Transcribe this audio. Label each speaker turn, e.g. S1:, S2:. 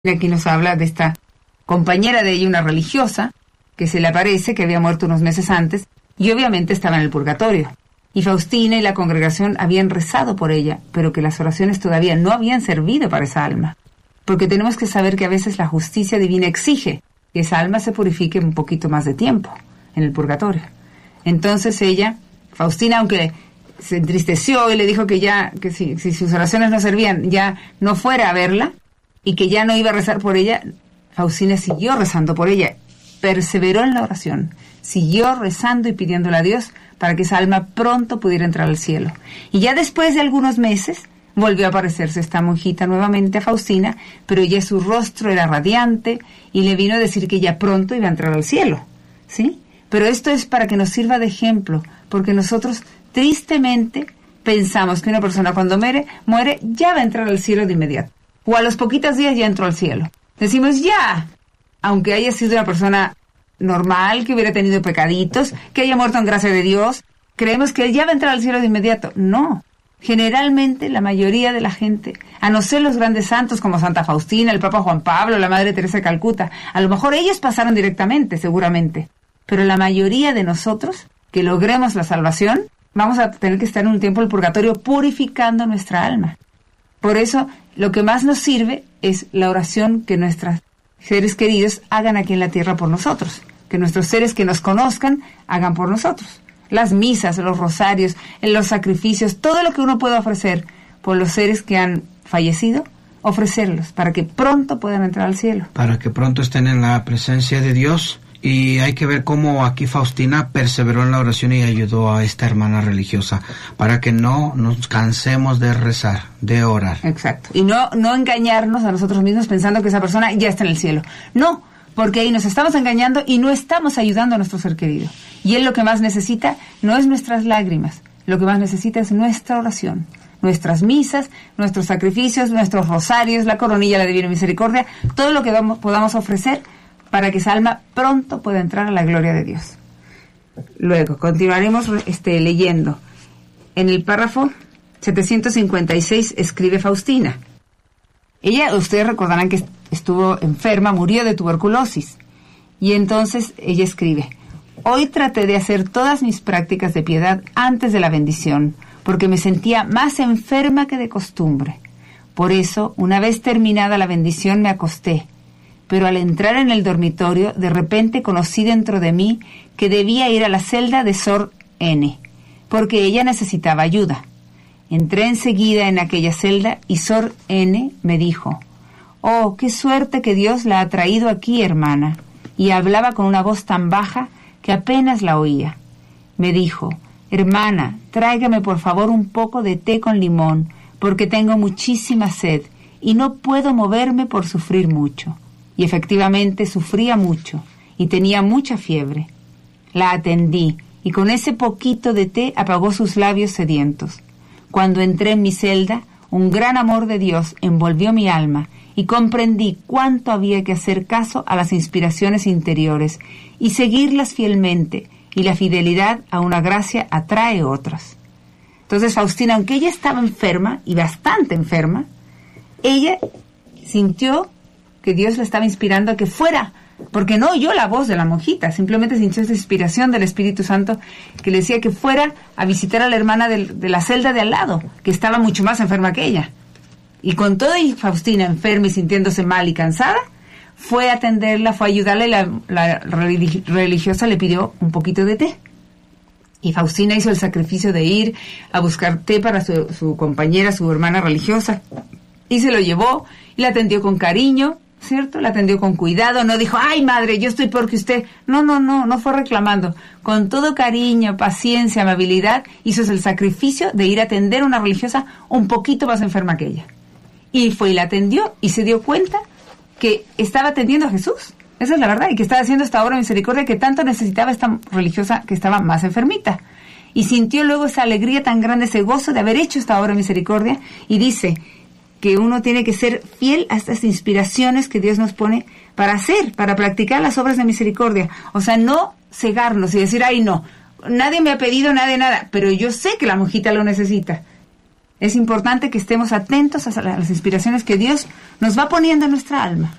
S1: Aquí nos habla de esta compañera de ella, una religiosa, que se le aparece, que había muerto unos meses antes, y obviamente estaba en el purgatorio. Y Faustina y la congregación habían rezado por ella, pero que las oraciones todavía no habían servido para esa alma. Porque tenemos que saber que a veces la justicia divina exige que esa alma se purifique un poquito más de tiempo en el purgatorio. Entonces ella, Faustina, aunque se entristeció y le dijo que ya, que si sus oraciones no servían, ya no fuera a verla y que ya no iba a rezar por ella, Faustina siguió rezando por ella, perseveró en la oración, siguió rezando y pidiéndole a Dios para que esa alma pronto pudiera entrar al cielo. Y ya después de algunos meses volvió a aparecerse esta monjita nuevamente a Faustina, pero ya su rostro era radiante y le vino a decir que ya pronto iba a entrar al cielo, ¿sí? Pero esto es para que nos sirva de ejemplo, porque nosotros tristemente pensamos que una persona cuando muere ya va a entrar al cielo de inmediato, o a los poquitos días ya entró al cielo. Decimos ya, aunque haya sido una persona normal, que hubiera tenido pecaditos, que haya muerto en gracia de Dios, creemos que ya va a entrar al cielo de inmediato. No. Generalmente la mayoría de la gente, a no ser los grandes santos como Santa Faustina, el Papa Juan Pablo, la Madre Teresa de Calcuta, a lo mejor ellos pasaron directamente, seguramente, pero la mayoría de nosotros, que logremos la salvación, vamos a tener que estar en un tiempo del purgatorio purificando nuestra alma. Por eso, lo que más nos sirve es la oración que nuestros seres queridos hagan aquí en la tierra por nosotros, que nuestros seres que nos conozcan hagan por nosotros. Las misas, los rosarios, los sacrificios, todo lo que uno pueda ofrecer por los seres que han fallecido, ofrecerlos para que pronto puedan entrar al cielo.
S2: Para que pronto estén en la presencia de Dios. Y hay que ver cómo aquí Faustina perseveró en la oración y ayudó a esta hermana religiosa para que no nos cansemos de rezar, de orar.
S1: Exacto. Y no engañarnos a nosotros mismos pensando que esa persona ya está en el cielo. No, porque ahí nos estamos engañando y no estamos ayudando a nuestro ser querido. Y él lo que más necesita no es nuestras lágrimas, lo que más necesita es nuestra oración, nuestras misas, nuestros sacrificios, nuestros rosarios, la coronilla de la Divina Misericordia, todo lo que podamos ofrecer para que esa alma pronto pueda entrar a la gloria de Dios. Luego, continuaremos leyendo. En el párrafo 756 escribe Faustina. Ella, ustedes recordarán que estuvo enferma, murió de tuberculosis. Y entonces ella escribe: hoy traté de hacer todas mis prácticas de piedad antes de la bendición, porque me sentía más enferma que de costumbre. Por eso, una vez terminada la bendición, me acosté. Pero al entrar en el dormitorio, de repente conocí dentro de mí que debía ir a la celda de Sor N, porque ella necesitaba ayuda. Entré enseguida en aquella celda y Sor N me dijo: «Oh, qué suerte que Dios la ha traído aquí, hermana», y hablaba con una voz tan baja que apenas la oía. Me dijo: «Hermana, tráigame por favor un poco de té con limón, porque tengo muchísima sed y no puedo moverme por sufrir mucho». Y efectivamente sufría mucho y tenía mucha fiebre. La atendí y con ese poquito de té apagó sus labios sedientos. Cuando entré en mi celda, un gran amor de Dios envolvió mi alma y comprendí cuánto había que hacer caso a las inspiraciones interiores y seguirlas fielmente, y la fidelidad a una gracia atrae otras. Entonces Faustina, aunque ella estaba enferma y bastante enferma, ella sintió que Dios le estaba inspirando a que fuera, porque no oyó la voz de la monjita, simplemente sintió esa inspiración del Espíritu Santo que le decía que fuera a visitar a la hermana de la celda de al lado, que estaba mucho más enferma que ella. Y con todo y Faustina enferma y sintiéndose mal y cansada, fue a atenderla, fue a ayudarle, la religiosa le pidió un poquito de té. Y Faustina hizo el sacrificio de ir a buscar té para su compañera, su hermana religiosa, y se lo llevó y la atendió con cariño, ¿cierto? La atendió con cuidado, no dijo: «Ay, madre, yo estoy peor que usted». No fue reclamando. Con todo cariño, paciencia, amabilidad, hizo el sacrificio de ir a atender a una religiosa un poquito más enferma que ella. Y fue y la atendió y se dio cuenta que estaba atendiendo a Jesús. Esa es la verdad, y que estaba haciendo esta obra de misericordia que tanto necesitaba esta religiosa que estaba más enfermita. Y sintió luego esa alegría tan grande, ese gozo de haber hecho esta obra de misericordia, y dice que uno tiene que ser fiel a estas inspiraciones que Dios nos pone para hacer, para practicar las obras de misericordia. O sea, no cegarnos y decir: «Ay, no, nadie me ha pedido nada, pero yo sé que la monjita lo necesita». Es importante que estemos atentos a las inspiraciones que Dios nos va poniendo en nuestra alma.